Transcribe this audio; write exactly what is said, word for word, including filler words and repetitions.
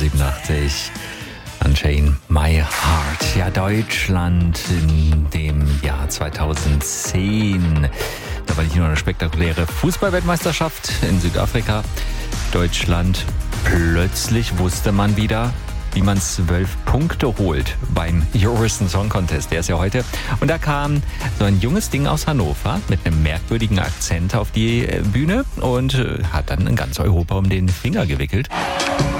neunzehnhundertsiebenundachtzig. Unchain My Heart. Ja, Deutschland in dem Jahr zweitausendzehn. Da war nicht nur eine spektakuläre Fußballweltmeisterschaft in Südafrika. Deutschland, plötzlich wusste man wieder, wie man zwölf Punkte holt beim Eurovision Song Contest. Der ist ja heute. Und da kam so ein junges Ding aus Hannover mit einem merkwürdigen Akzent auf die Bühne und hat dann in ganz Europa um den Finger gewickelt.